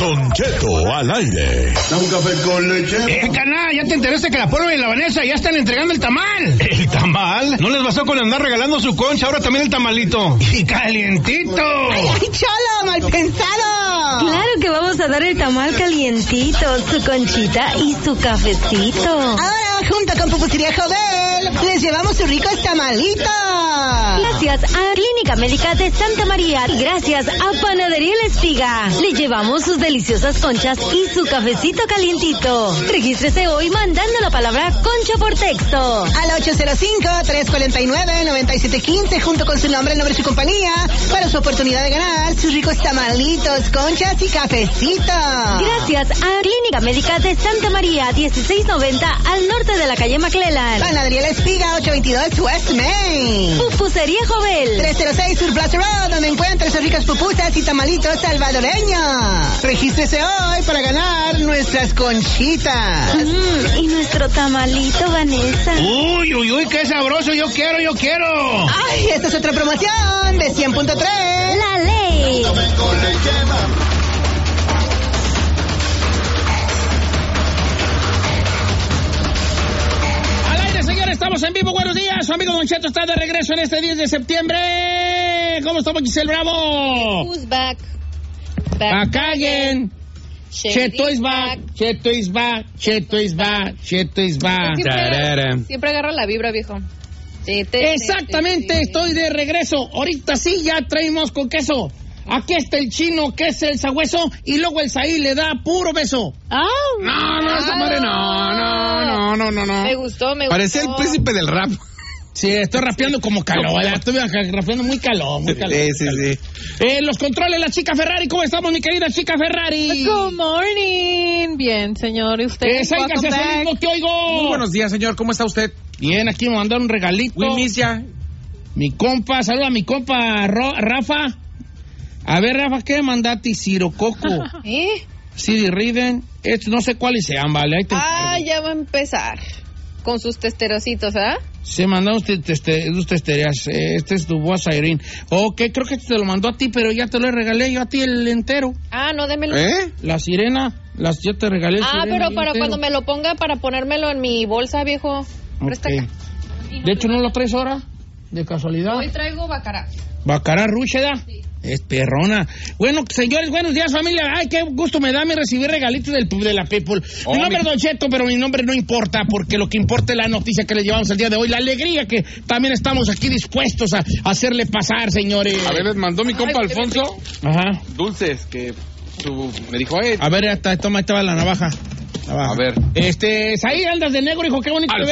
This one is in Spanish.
Don Cheto al aire. Un café con leche. Carnal, ya te enteraste que la Polo y la Vanessa ya están entregando el tamal. ¿El tamal? ¿No les bastó con andar regalando su concha, ahora también el tamalito? ¡Y calientito! ¡Ay, cholo, mal pensado! Claro que vamos a dar el tamal calientito, su conchita y su cafecito. Ahora, junto con Pupusería Jovel, les llevamos sus ricos tamalitos. Gracias a Clínica Médica de Santa María y gracias a Panadería La Espiga. Le llevamos sus deliciosas conchas y su cafecito calientito. Regístrese hoy mandando la palabra concha por texto. Al 805-349-9715, junto con su nombre, el nombre de su compañía, para su oportunidad de ganar sus ricos tamalitos, conchas y cafecito. Gracias a Clínica Médica de Santa María, 1690 al norte de la calle McClellan. Panadería La Espiga, 822 West Main. Pupusería Jovel, 306 Sur Plaza Road, donde encuentra sus ricas pupusas y tamalitos salvadoreños. Regístrese hoy para ganar nuestras conchitas. Y nuestro tamalito, Vanessa. Uy, qué sabroso, yo quiero. Ay, esta es otra promoción de 100.3. La ley. Al aire, señores, estamos en vivo. Buenos días, su amigo Don Cheto está de regreso en este 10 de septiembre. ¿Cómo estamos, Giselle Bravo? Who's back? Back again. Cheto is back. Siempre agarra la vibra, viejo. Exactamente, estoy de regreso. Ahorita sí, ya traemos con queso. Aquí está el chino, que es el sabueso, y luego el Saí le da puro beso. No, esa madre no. Me gustó. Parecía el príncipe del rap. Sí, estoy rapeando como calor, estoy rapeando muy calor. Sí. Los controles, la chica Ferrari, ¿cómo estamos, mi querida chica Ferrari? Good morning. Bien, señor, ¿y usted? Mismo te oigo. Muy buenos días, señor, ¿cómo está usted? Bien, aquí me mandaron un regalito. Winicia. Mi compa, saluda a mi compa Rafa. A ver, Rafa, ¿qué mandaste? Ciro Coco. CD Riden. No sé cuáles sean, vale. Ahí te ya va a empezar. Con sus testerocitos, ¿ah? Se mandaron tus testeras. Este es tu voz, Irene. Ok, creo que te lo mandó a ti, pero ya te lo regalé yo a ti el entero. No, démelo. La sirena. Yo te regalé el sirena. Pero para cuando me lo ponga, para ponérmelo en mi bolsa, viejo. Presta acá. De hecho, ¿no lo traes ahora? ¿De casualidad? Hoy traigo bacará. ¿Bacará Rúcheda? Sí. Es perrona. Bueno, señores, buenos días, familia. Ay, qué gusto me da recibir regalitos de la People. Mi nombre es Don Cheto, pero mi nombre no importa, porque lo que importa es la noticia que les llevamos el día de hoy, la alegría que también estamos aquí dispuestos a hacerle pasar, señores. A ver, les mandó mi compa Alfonso. Ajá. Dulces, que me dijo, A ver, toma, ahí estaba la navaja. A ver. Ahí andas de negro, hijo, qué bonito.